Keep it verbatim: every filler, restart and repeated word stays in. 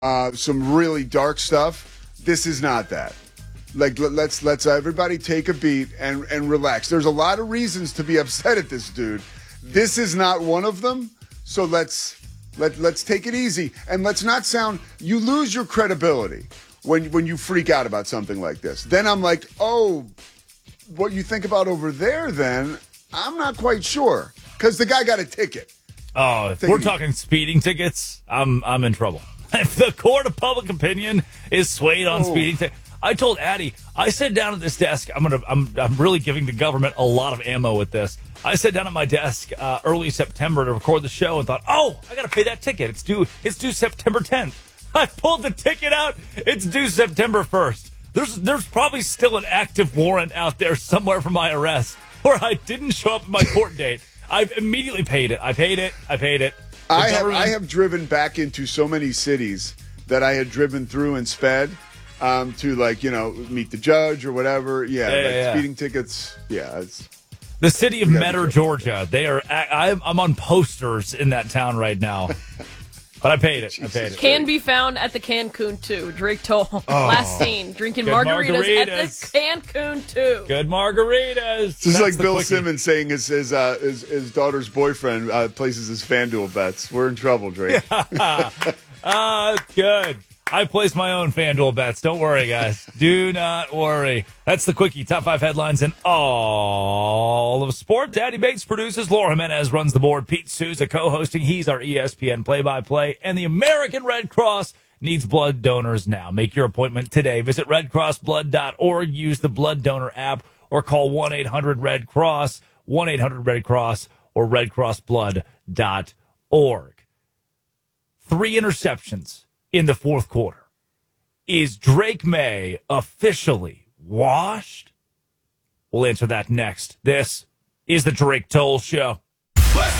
uh, some really dark stuff. This is not that. Like let- let's let's uh, everybody take a beat and and relax. There's a lot of reasons to be upset at this dude. This is not one of them. So let's let let's take it easy and let's not sound. You lose your credibility when when you freak out about something like this. Then I'm like, oh, what you think about over there? Then I'm not quite sure because the guy got a ticket. Oh, if we're talking speeding tickets, I'm I'm in trouble. If the court of public opinion is swayed on Oh. speeding tickets, I told Addie, I sat down at this desk. I'm gonna, I'm, I'm really giving the government a lot of ammo with this. I sat down at my desk uh, early September to record the show and thought, oh, I gotta pay that ticket. It's due. It's due September tenth. I pulled the ticket out. It's due September first. There's, there's probably still an active warrant out there somewhere for my arrest, or I didn't show up at my court date. I've immediately paid it. I paid it. I paid it. The I have government- I have driven back into so many cities that I had driven through and sped um, to like you know meet the judge or whatever. Yeah, Yeah, like yeah, yeah. speeding tickets. Yeah, it's The city of You gotta be Metter, careful. Georgia. They are. I'm, I'm on posters in that town right now. But I paid it. I paid it. Can be found at the Cancun two. Drake Toll. Last scene. Drinking Good margaritas, at margaritas. the Cancun two. Good margaritas. This is That's like the Bill quickie. Simmons saying his his, uh, his his daughter's boyfriend uh, places his FanDuel bets. We're in trouble, Drake. Ah, it's good. I place my own FanDuel bets. Don't worry, guys. Do not worry. That's the quickie. Top five headlines in all of sport. Daddy Bates produces. Laura Jimenez runs the board. Pete Souza co-hosting. He's our E S P N play-by-play. And the American Red Cross needs blood donors now. Make your appointment today. Visit red cross blood dot org. Use the blood donor app or call one eight hundred red cross, one eight hundred red cross, or red cross blood dot org. Three interceptions in the fourth quarter. Is Drake May officially washed? We'll answer that next. This is the Drake Toll Show.